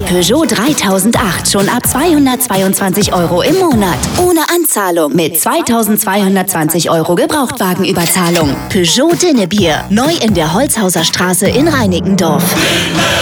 Peugeot 3008 schon ab 222 € im Monat. Ohne Anzahlung mit 2220 € Gebrauchtwagenüberzahlung. Peugeot Dinnebier. Neu in der Holzhauser Straße in Reinickendorf.